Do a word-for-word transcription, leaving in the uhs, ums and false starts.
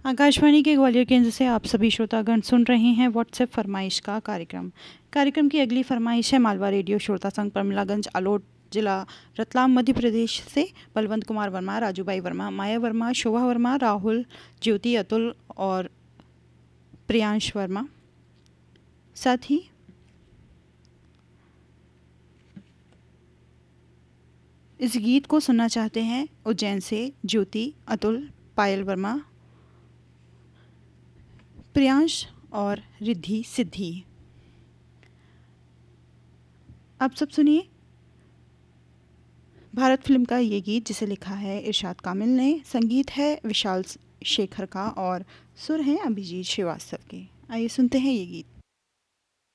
आकाशवाणी के ग्वालियर केंद्र से आप सभी श्रोतागण सुन रहे हैं व्हाट्सएप फरमाइश का कार्यक्रम। कार्यक्रम की अगली फरमाइश है मालवा रेडियो श्रोता संघ परमिलागंज आलोट जिला रतलाम मध्य प्रदेश से बलवंत कुमार वर्मा, राजूबाई वर्मा, माया वर्मा, शोभा वर्मा, राहुल, ज्योति, अतुल और प्रियांश वर्मा। साथ ही इस गीत को सुनना चाहते हैं उज्जैन से ज्योति, अतुल, पायल वर्मा, प्रियांश और रिद्धि सिद्धि। आप सब सुनिए भारत फिल्म का ये गीत जिसे लिखा है इरशाद कामिल ने, संगीत है विशाल शेखर का और सुर हैं अभिजीत श्रीवास्तव के। आइए सुनते हैं ये गीत।